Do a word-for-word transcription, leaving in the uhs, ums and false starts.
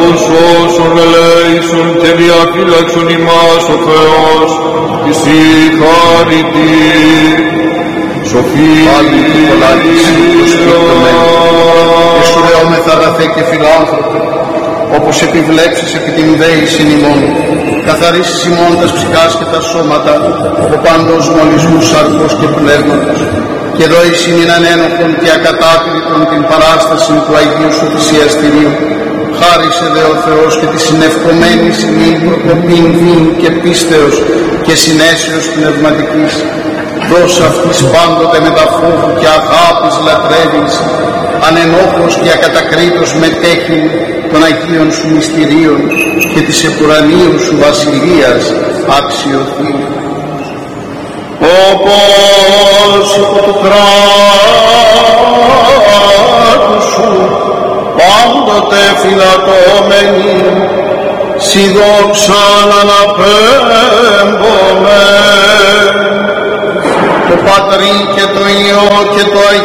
αυτούς όσων ελέησον και διαφύλαξον ημάς ο Θεός, εις η χάρητη σοφία. Πάλι του πολλάκης προσκύπτωμένου, και σου ρεόμεθα αγαθέ και φιλάνθρωπε, όπως επιβλέψεις επί την δέησιν ημών, καθαρίσεις ημών τας ψυχάς και τα σώματα, από πάντος μολυσμού σαρκός και πνεύματος, και δόησιν ειναν ένοχον και ακατάκριτον την παράσταση του Αγίου Σου θυσιαστηρίου. Χάρισε δε ο Θεός και τη συνευκομένη ημίν προκοπήν βίν και πίστεως και συνέσεως πνευματικής. Δώσε αυτής πάντοτε με τα φόβου και αγάπης λατρεύεις, ανενόχος και ακατακρίτως μετέχειν των Αγίων Σου μυστηρίων και της επουρανίου Σου βασιλείας αξιωθεί. Όπως υπό του κράτους Σου πάντοτε φυλατώμενοι, Συ δόξαν αναπέμπομε. Το Πατρί και το Υιό και το Αγίο